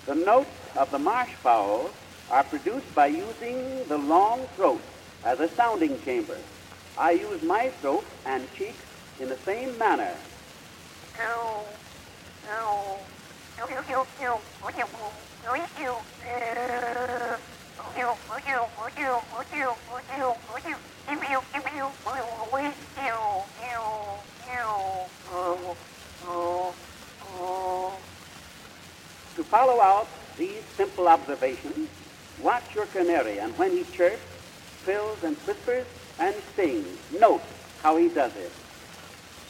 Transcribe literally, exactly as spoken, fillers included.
The notes of the marsh fowl are produced by using the long throat as a sounding chamber. I use my throat and cheeks in the same manner. To follow out these simple observations, watch your canary, and when he chirps, fills and whispers and sings, note how he does it.